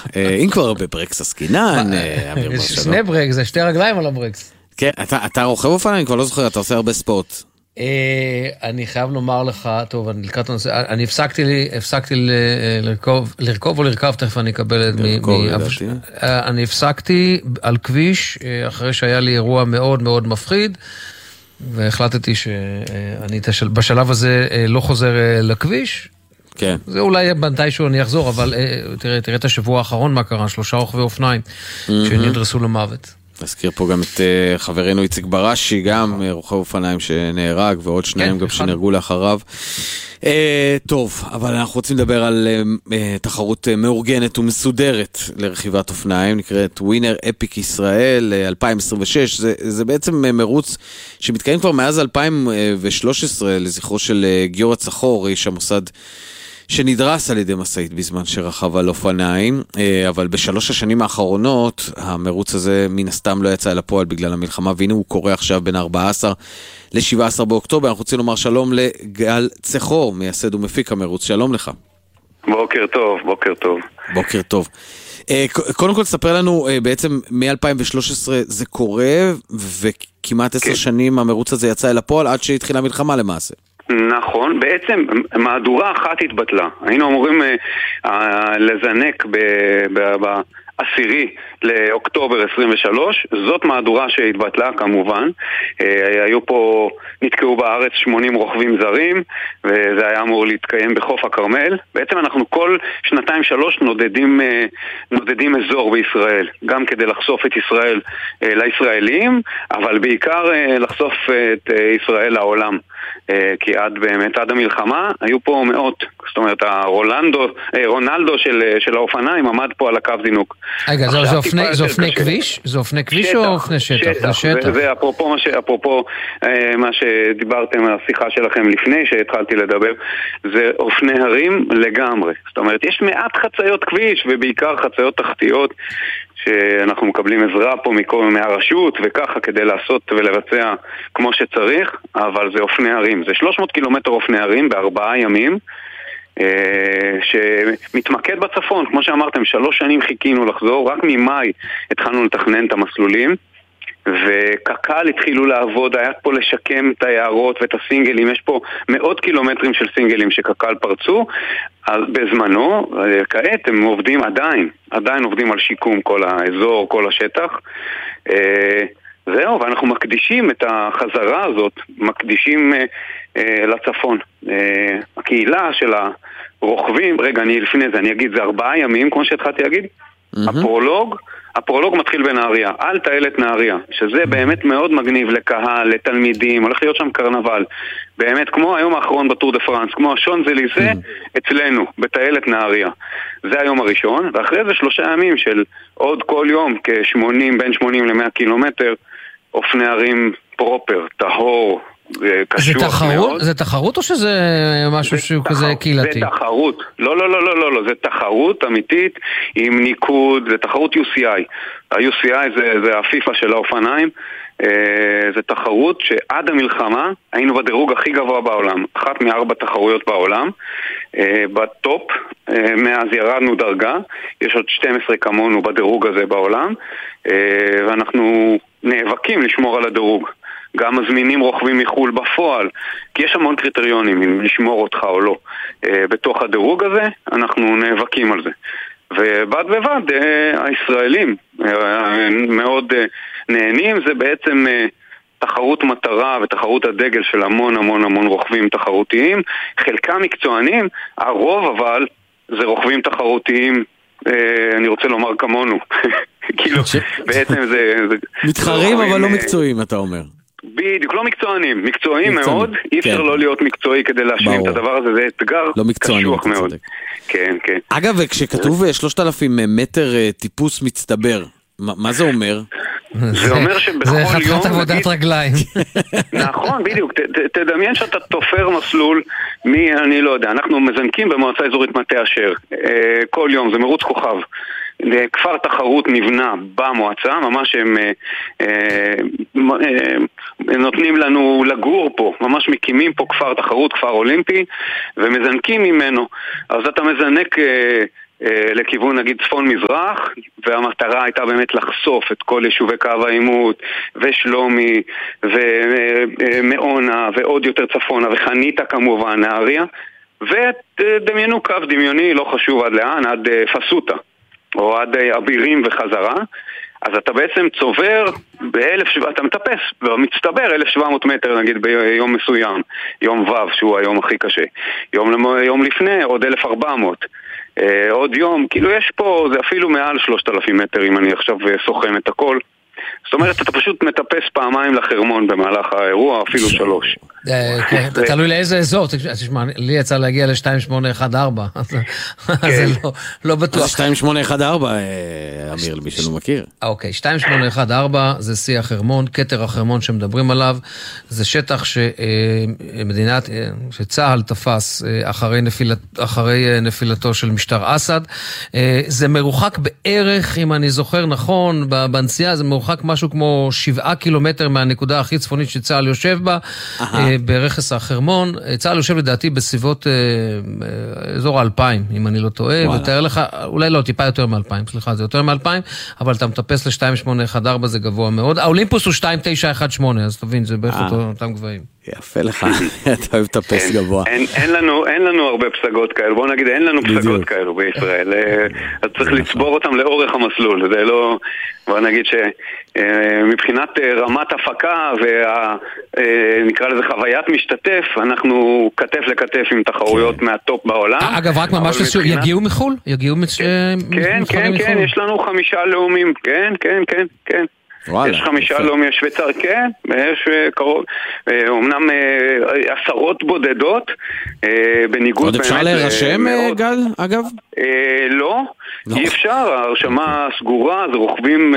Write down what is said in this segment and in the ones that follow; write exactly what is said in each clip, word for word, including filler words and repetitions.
אם כבר בברקס הסקינן, יש שני ברקס, זה שתי רגליים על הברקס. כן, אתה רוכב אופניים, אני כבר לא זוכר, אתה עושה הרבה ספורט. אני חייב לומר לך, טוב, אני לקראת הנושא, אני הפסקתי לי, הפסקתי לרכוב, לרכוב או לרכב, תכף אני אקבל את מי, אני הפסקתי על כביש, אחרי שהיה לי אירוע מאוד מאוד מפחיד, והחלטתי שאני בשלב הזה לא חוזר לכביש, כן. זה אולי בנתישהו אני אחזור, אבל תראה, תראה את השבוע האחרון מה קרה, שלושה רוכבי אופניים, שנדרסו למוות. נזכיר פה גם את חברנו איציק בראשי, גם רוכב אופניים שנהרג, ועוד שניים גם שנהרגו לאחריו. טוב, אבל אנחנו רוצים לדבר על תחרות מאורגנת ומסודרת לרכיבת אופניים, נקראת ווינר אפיק ישראל אלפיים עשרים ושש. זה, זה בעצם מרוץ שמתקיים כבר מאז אלפיים ושלוש עשרה לזכרו של גיורא צחור, איש המוסד שנדרס על ידי משאית בזמן שרכב על אופניים, אבל בשלוש השנים האחרונות המרוץ הזה מן הסתם לא יצא אל הפועל בגלל המלחמה, והנה הוא קורה עכשיו בין ארבעה עשר ל-שבעה עשר באוקטובר. אנחנו רוצים לומר שלום לגל צחור, מייסד ומפיק המרוץ. שלום לך. בוקר טוב, בוקר טוב. בוקר טוב. קודם כל ספר לנו, בעצם מ-אלפיים ושלוש עשרה זה קורה, וכמעט עשר שנים המרוץ הזה יצא אל הפועל עד שהתחילה מלחמה למעשה. נכון, בעצם מהדורה אחת התבטלה. היינו אמורים אה, לזנק בעשירי לאוקטובר עשרים ושלוש, זאת מהדורה שהתבטלה כמובן. אה, היו פה, נתקעו בארץ שמונים רוכבים זרים, וזה היה אמור להתקיים בחוף הכרמל. בעצם אנחנו כל שנתיים שלוש נודדים, אה, נודדים אזור בישראל, גם כדי לחשוף את ישראל אה, לישראלים, אבל בעיקר אה, לחשוף את אה, ישראל לעולם. כי עד באמת, עד המלחמה, היו פה מאות. זאת אומרת, הרולנדו, רונלדו של, של האופניים עמד פה על הקו זינוק. רגע, זה אופני, זה אופני כביש? זה אופני כביש או אופני שטח? שטח. זה שטח. זה אפרופו מה, ש, אפרופו מה שדיברתם על השיחה שלכם לפני שהתחלתי לדבר, זה אופני הרים לגמרי. זאת אומרת, יש מעט חציות כביש, ובעיקר חציות תחתיות, שאנחנו מקבלים עזרה פה מכל, מהרשות וככה כדי לעשות ולבצע כמו שצריך, אבל זה אופני הרים. זה שלוש מאות קילומטר אופני הרים בארבעה ימים, שמתמקד בצפון. כמו שאמרתם, שלוש שנים חיכינו לחזור, רק ממאי התחלנו לתכנן את המסלולים, וקק"ל התחילו לעבוד, היה פה לשקם את היערות ואת הסינגלים. יש פה מאות קילומטרים של סינגלים שקק"ל פרצו בזמנו. כעת הם עובדים עדיין, עדיין עובדים על שיקום כל האזור, כל השטח. זהו, ואנחנו מקדישים את החזרה הזאת, מקדישים לצפון. הקהילה של הרוכבים, רגע, אני לפני זה, אני אגיד, זה ארבעה ימים, כמו שהתחלתי להגיד, הפרולוג, הפרולוג מתחיל בנהריה, על טיילת נהריה, שזה באמת מאוד מגניב לקהל, לתלמידים, הולך להיות שם קרנבל, באמת כמו היום האחרון בטור דה פרנס, כמו השונזליזה אצלנו, בטיילת נהריה. זה היום הראשון, ואחרי זה שלושה ימים של עוד כל יום, כ-שמונים, בין שמונים למאה קילומטר, אופני ערים פרופר, טהור, זה תחרות? זה תחרות או שזה משהו שהוא כזה קהילתי? זה תחרות. לא, לא, לא, לא, לא, זה תחרות אמיתית עם ניקוד, זה תחרות יו סי איי. ה-יו סי איי זה הפיפה של האופניים. זה תחרות שעד המלחמה היינו בדירוג הכי גבוה בעולם. אחת מארבע תחרויות בעולם. בטופ, מאז ירדנו דרגה. יש עוד שתים עשרה כמונו בדירוג הזה בעולם. ואנחנו נאבקים לשמור על הדירוג. גם מזמינים רוכבים מחול בפועל, כי יש המון קריטריונים אם לשמור אותך או לא. בתוך הדירוג הזה אנחנו נאבקים על זה. ובד בבד הישראלים מאוד נהנים. זה בעצם תחרות מטרה ותחרות הדגל של המון המון המון רוכבים תחרותיים, חלקם מקצוענים, הרוב אבל זה רוכבים תחרותיים, אני רוצה לומר כמונו. כאילו בעצם זה מתחרים אבל לא מקצועיים, אתה אומר. בדיוק, לא מקצוענים, מקצועיים מאוד, אי אפשר לא להיות מקצועי כדי להשלים את הדבר הזה, זה אתגר קשוח מאוד. כן, כן. אגב, וכשכתוב שלושת אלפים מטר טיפוס מצטבר, מה זה אומר? זה אומר שבכל יום... זה חתיכת עבודת רגליים. נכון, בדיוק. תדמיין שאתה תופר מסלול מי, אני לא יודע, אנחנו מזנקים במועצה אזורית מטה אשר. כל יום, זה מרוץ כוכב. כפר תחרות נבנה במועצה, ממש הם נותנים לנו לגור פה, ממש מקימים פה כפר תחרות, כפר אולימפי, ומזנקים ממנו. אז אתה מזנק לכיוון נגיד צפון מזרח, והמטרה הייתה באמת לחשוף את כל יישובי קו העימות ושלומי ומעונה ועוד יותר צפונה וחניתה כמובן, נהריה, ודמיינו קו דמיוני, לא חשוב עד לאן, עד פסוטה או עד אבירים וחזרה. אז אתה בעצם צובר באלף, אתה מטפס במצטבר אלף שבע מאות מטר נגיד ביום מסוים, יום ו' שהוא היום הכי קשה, יום, יום לפני עוד אלף וארבע מאות, אה, עוד יום, כאילו יש פה, זה אפילו מעל שלושת אלפים מטר אם אני עכשיו סוכם את הכל. זאת אומרת, אתה פשוט מטפס פעמיים לחרמון במהלך האירוע, אפילו שלוש. תלוי לאיזה אזור, תשמע, לי יצא להגיע ל-שתיים שמונה אחת ארבע, אז זה לא בטוח. שתיים שמונה אחת ארבע, אמיר, למי שלא מכיר. אוקיי, שתיים שמונה אחת ארבע זה שיא החרמון, כתר החרמון שמדברים עליו, זה שטח שמדינת, שצהל תפס אחרי נפילתו של משטר אסד, זה מרוחק בערך, אם אני זוכר נכון, בנסיעה זה מרוחק משהו כמו שבעה קילומטר מהנקודה הכי צפונית שצהל יושב בה, ברכס החרמון. צהל יושב לדעתי בסביבות אזור האלפיים, אם אני לא טועה, ותאר לך, אולי לא, טיפה יותר מאלפיים, סליחה, זה יותר מאלפיים, אבל אתה מטפס ל-שתיים שמונה אחת ארבע, זה גבוה מאוד. האולימפוס הוא שתיים תשע אחת שמונה, אז תבין, זה בערך אותם גבוהים. יפה לך, אתה אוהב טפס גבוה. אין לנו הרבה פסגות כאלה, בואו נגיד, אין לנו פסגות כאלו בישראל. אז צריך לצבור אותם לאורך המסלול, זה לא, בואו נגיד שמבחינת רמת הפקה ונקרא לזה חוויית משתתף, אנחנו כתף לכתף עם תחרויות מהטופ בעולם. אגב, רק ממש לסיום, יגיעו מחול? יגיעו מחול? כן, כן, כן, יש לנו חמישה לאומים, כן, כן, כן, כן. יש חמישה לאומי השוויצר, כן, יש קרוב, אומנם עשרות בודדות, בניגוד עוד אפשר להירשם, גל, אגב? לא, אי אפשר, ההרשמה סגורה, זה רוכבים,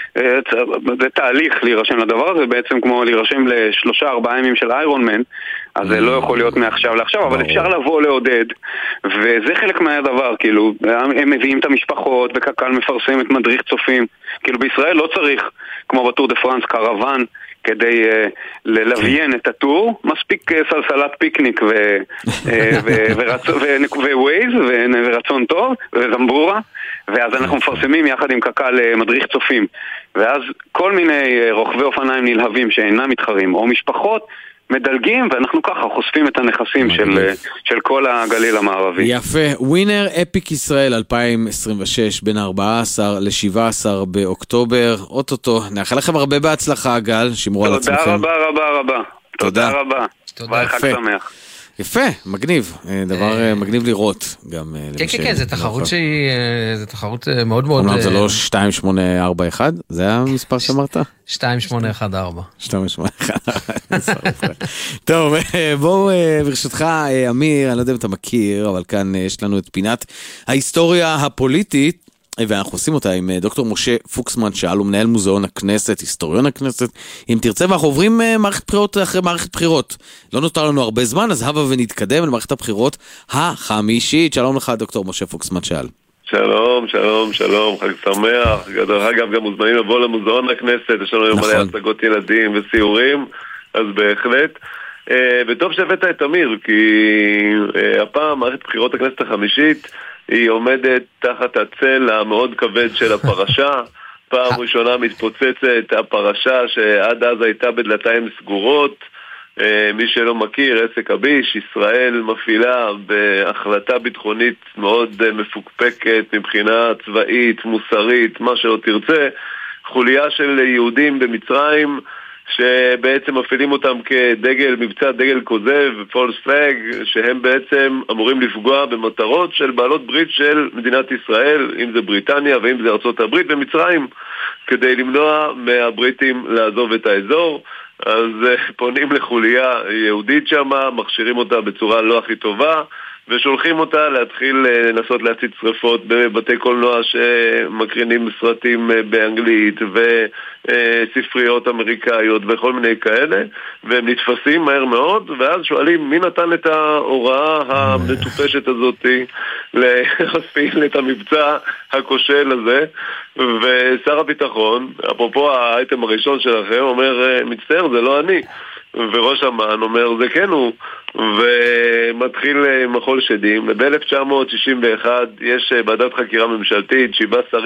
זה תהליך להירשם לדבר הזה, בעצם כמו להירשם לשלושה ארבעה ימים של איירון מן, אז זה לא יכול להיות מעכשיו לעכשיו, אבל אפשר לבוא לעודד, וזה חלק מהדבר, כאילו, הם מביאים את המשפחות, וקק"ל מפרסם את מדריך צופים, כאילו בישראל לא צריך, כמו בטור דה פרנס, קרוון, כדי uh, ללוויין את הטור, מספיק uh, סלסלת פיקניק ווייז ורצון טוב וזמבורה, ואז אנחנו מפרסמים יחד עם קק"ל מדריך צופים, ואז כל מיני uh, רוכבי אופניים נלהבים שאינם מתחרים, או משפחות, מדלגים, ואנחנו ככה חושפים את הנכסים של, של כל הגליל המערבי. יפה. ווינר אפיק ישראל אלפיים עשרים ושש, בין ארבעה עשר ל-שבעה עשר באוקטובר. אוטוטו. נאחל לכם הרבה בהצלחה, גל. שמרו על עצמכם. תודה רבה רבה רבה. תודה. תודה רבה. תודה. חג שמח. יפה, מגניב, דבר מגניב לראות גם. כן, כן, כן, זה תחרות שהיא, זה תחרות מאוד מאוד... אומנם זה לא שתיים שמונה ארבע אחת, זה המספר שאמרת? שתיים שמונה אחת ארבע. שתיים שמונה אחת ארבע. טוב, בואו ברשותך, אמיר, אני לא יודע אם אתה מכיר, אבל כאן יש לנו את פינת ההיסטוריה הפוליטית, ואנחנו עושים אותה עם דוקטור משה פוקסמן שאל, הוא מנהל מוזיאון הכנסת, היסטוריון הכנסת. אם תרצה, ואנחנו עוברים מערכת בחירות אחרי מערכת בחירות. לא נותר לנו הרבה זמן, אז הבה ונתקדם למערכת הבחירות החמישית. שלום לך, דוקטור משה פוקסמן שאל. שלום, שלום, שלום, חג שמח. אגב, גם מוזמנים לבוא למוזיאון הכנסת, יש לנו היום מלא הצגות ילדים וסיורים, אז בהחלט. וטוב שהבאת את אמיר, כי הפעם מערכת בחירות הכנסת החמישית היא עומדת תחת הצל המאוד כבד של הפרשה. פעם ראשונה מתפוצצת הפרשה שעד אז הייתה בדלתיים סגורות. מי שלא מכיר, עסק הביש, ישראל מפעילה בהחלטה ביטחונית מאוד מפוקפקת מבחינה צבאית, מוסרית, מה שלא תרצה, חוליה של יהודים במצרים שבעצם מפעילים אותם כדגל, מבצע דגל כוזב, פולס פלאג, שהם בעצם אמורים לפגוע במטרות של בעלות ברית של מדינת ישראל, אם זה בריטניה ואם זה ארצות הברית ומצרים, כדי למנוע מהבריטים לעזוב את האזור. אז פונים לחוליה יהודית שמה, מכשירים אותה בצורה לא הכי טובה, ושולחים אותה להתחיל לנסות להציץ שריפות בבתי קולנוע שמקרינים סרטים באנגלית וספריות אמריקאיות וכל מיני כאלה, והם נתפסים מהר מאוד, ואז שואלים מי נתן את ההוראה המטופשת הזאת להפעיל את המבצע הכושל הזה. ושר הביטחון, אפרופו האייטם הראשון שלכם, אומר מצטער, זה לא אני. וראש אמ"ן אומר זה כן הוא, ומתחיל מחול שדים. וב-אלף תשע מאות שישים ואחת יש ועדת חקירה ממשלתית, שבעה שרים